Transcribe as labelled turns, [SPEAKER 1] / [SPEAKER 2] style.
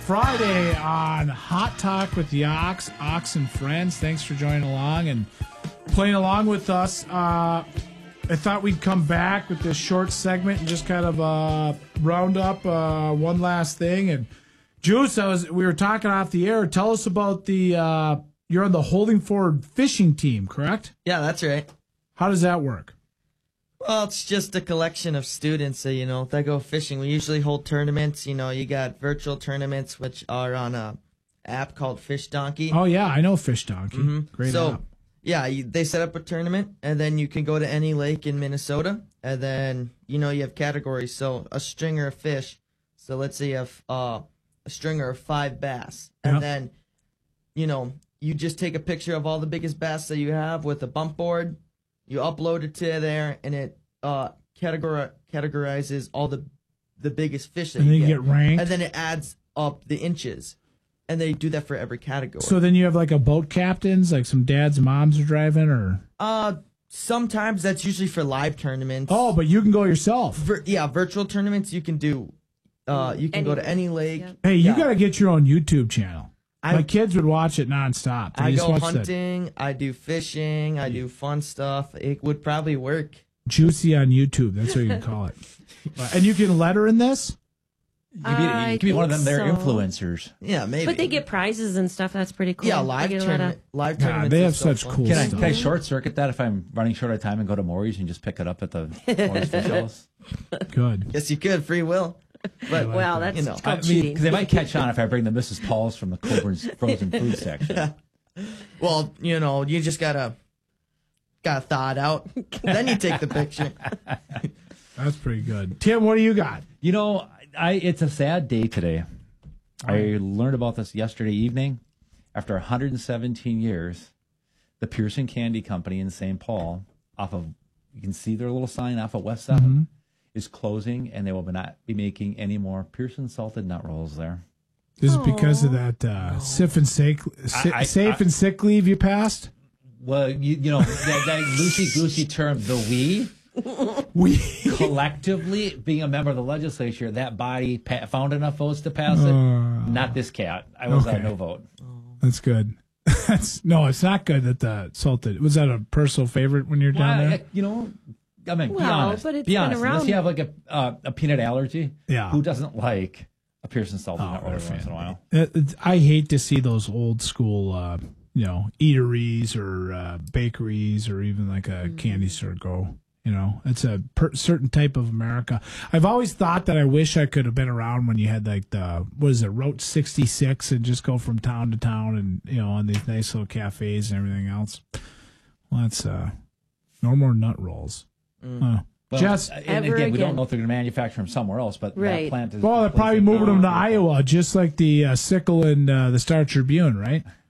[SPEAKER 1] Friday on Hot Talk with the Ox and Friends. Thanks for joining along and playing along with us. I thought we'd come back with this short segment and just kind of round up one last thing. And Juice, we were talking off the air. Tell us about the you're on the Holding Forward fishing team, correct?
[SPEAKER 2] Yeah, that's right.
[SPEAKER 1] How does that work?
[SPEAKER 2] Well, it's just a collection of students that go fishing. We usually hold tournaments. You got virtual tournaments, which are on a app called Fish Donkey.
[SPEAKER 1] Oh, yeah, I know Fish Donkey.
[SPEAKER 2] Mm-hmm.
[SPEAKER 1] Great
[SPEAKER 2] so,
[SPEAKER 1] app.
[SPEAKER 2] Yeah, they set up a tournament, and then you can go to any lake in Minnesota, and then, you have categories. So, a stringer of fish. So, let's say you have a stringer of 5 bass. And then, you just take a picture of all the biggest bass that you have with a bump board. You upload it to there, and it categorizes all the biggest fish that
[SPEAKER 1] and
[SPEAKER 2] you
[SPEAKER 1] then you get ranked.
[SPEAKER 2] And then it adds up the inches. And they do that for every category.
[SPEAKER 1] So then you have like a boat captains, like some dads and moms are driving, or?
[SPEAKER 2] Sometimes that's usually for live tournaments.
[SPEAKER 1] Oh, but you can go yourself.
[SPEAKER 2] Virtual tournaments you can do. You can go to any lake.
[SPEAKER 1] Yeah. Hey, you got to get your own YouTube channel. My kids would watch it nonstop.
[SPEAKER 2] I go hunting, I do fishing, I do fun stuff. It would probably work.
[SPEAKER 1] Juicy on YouTube, that's what you can call it. And you can letter in this?
[SPEAKER 3] You can be one of them. They're influencers.
[SPEAKER 2] Yeah, maybe.
[SPEAKER 4] But they get prizes and stuff. That's pretty cool.
[SPEAKER 2] Yeah, live tournaments.
[SPEAKER 1] They have such cool stuff.
[SPEAKER 3] Can I short circuit that if I'm running short on time and go to Maury's and just pick it up at the Maury's Fish House?
[SPEAKER 1] Good.
[SPEAKER 2] Yes, you could. Free will. But
[SPEAKER 4] that's called cheating.
[SPEAKER 3] Because they might catch on if I bring the Mrs. Paul's from the Coburn's frozen food section.
[SPEAKER 2] Well, you just gotta thaw it out. Then you take the picture.
[SPEAKER 1] That's pretty good. Tim, what do you got?
[SPEAKER 3] It's a sad day today. I learned about this yesterday evening. After 117 years, the Pearson Candy Company in St. Paul, you can see their little sign off of West 7, is closing, and they will not be making any more Pearson salted nut rolls there.
[SPEAKER 1] This is because of that safe and sick leave you passed?
[SPEAKER 3] Well, that loosey-goosey term, the
[SPEAKER 1] we
[SPEAKER 3] collectively, being a member of the legislature, that body found enough votes to pass it. Not this cat. I was no vote.
[SPEAKER 1] That's good. No, it's not good that the salted. Was that a personal favorite when you're down there?
[SPEAKER 3] Be honest.
[SPEAKER 4] But it's
[SPEAKER 3] be
[SPEAKER 4] been
[SPEAKER 3] honest.
[SPEAKER 4] around.
[SPEAKER 3] Unless you have like a peanut allergy,
[SPEAKER 1] yeah.
[SPEAKER 3] Who doesn't like a Pearson salted nut roll every once in a while?
[SPEAKER 1] I hate to see those old school, eateries or bakeries or even like a candy store go. It's a certain type of America. I've always thought that I wish I could have been around when you had like Route 66 and just go from town to town and, on these nice little cafes and everything else. Well, that's no more nut rolls.
[SPEAKER 3] Well,
[SPEAKER 1] just
[SPEAKER 3] and again, we don't know if they're going to manufacture them somewhere else, but that plant is.
[SPEAKER 1] Well, they're probably moving them to Iowa, just like the Sickle and the Star Tribune, right?